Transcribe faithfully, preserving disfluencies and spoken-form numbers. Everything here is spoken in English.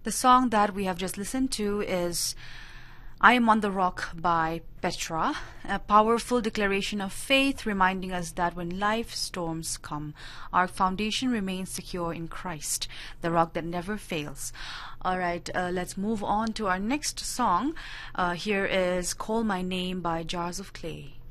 The song that we have just listened to is I Am on the Rock by Petra, a powerful declaration of faith reminding us that when life storms come, our foundation remains secure in Christ, the rock that never fails. All right, uh, let's move on to our next song. Uh, here is Call My Name by Jars of Clay.